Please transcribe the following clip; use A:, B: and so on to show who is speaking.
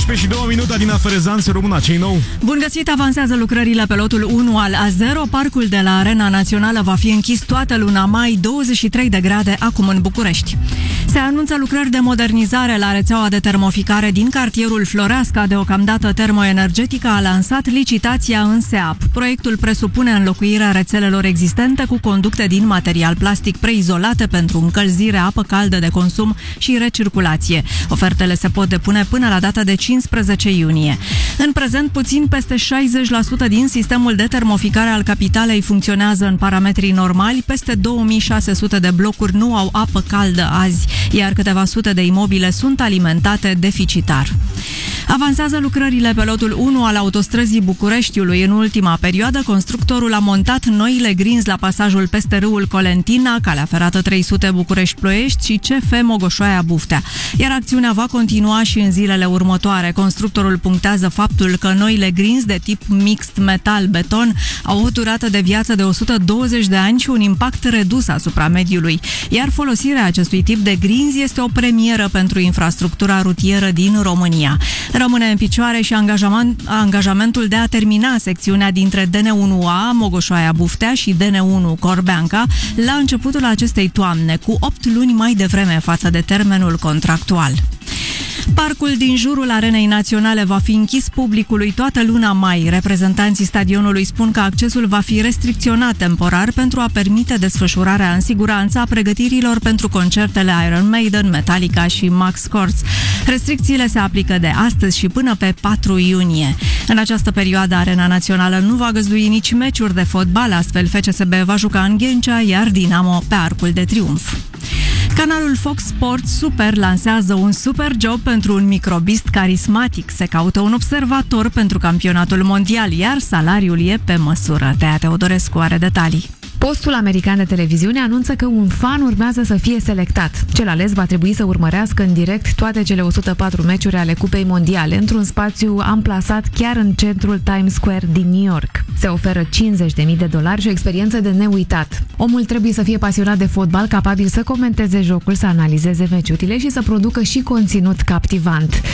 A: 11:02, Adina Ferezan, se română, ce-i nou?
B: Bun găsit, avansează lucrările pe lotul 1 al A0. Parcul de la Arena Națională va fi închis toată luna mai, 23 de grade acum în București. Se anunță lucrări de modernizare la rețeaua de termoficare din cartierul Floreasca. Deocamdată Termoenergetica a lansat licitația în SEAP. Proiectul presupune înlocuirea rețelelor existente cu conducte din material plastic preizolate pentru încălzire, apă caldă de consum și recirculație. Ofertele se pot depune până la data de 15 iunie. În prezent, puțin peste 60% din sistemul de termoficare al capitalei funcționează în parametrii normali. Peste 2600 de blocuri nu au apă caldă azi, iar câteva sute de imobile sunt alimentate deficitar. Avansează lucrările pe lotul 1 al autostrăzii Bucureștiului. În ultima perioadă, constructorul a montat noile grinzi la pasajul peste râul Colentina, calea ferată 300 București-Ploiești și CF Mogoșoaia-Buftea. Iar acțiunea va continua și în zilele următoare. Constructorul punctează faptul că noile grinzi de tip mixt metal-beton au o durată de viață de 120 de ani și un impact redus asupra mediului. Iar folosirea acestui tip de grinzi este o premieră pentru infrastructura rutieră din România. Rămâne în picioare și angajamentul de a termina secțiunea dintre DN1A, Mogoșoaia-Buftea și DN1 Corbeanca la începutul acestei toamne, cu 8 luni mai devreme față de termenul contractual. Parcul din jurul Arenei Naționale va fi închis publicului toată luna mai. Reprezentanții stadionului spun că accesul va fi restricționat temporar pentru a permite desfășurarea în siguranță a pregătirilor pentru concertele Iron Maiden, Metallica și Max Corps. Restricțiile se aplică de astăzi și până pe 4 iunie. În această perioadă, Arena Națională nu va găzdui nici meciuri de fotbal, astfel FCSB va juca în Ghencea, iar Dinamo pe Arcul de Triunf. Canalul Fox Sports Super lansează un super job pentru un microbist carismatic. Se caută un observator pentru campionatul mondial, iar salariul e pe măsură. Tea Teodorescu are detalii.
C: Postul american de televiziune anunță că un fan urmează să fie selectat. Cel ales va trebui să urmărească în direct toate cele 104 meciuri ale Cupei Mondiale într-un spațiu amplasat chiar în centrul Times Square din New York. Se oferă $50.000 și o experiență de neuitat. Omul trebuie să fie pasionat de fotbal, capabil să comenteze jocul, să analizeze meciurile și să producă și conținut captivant.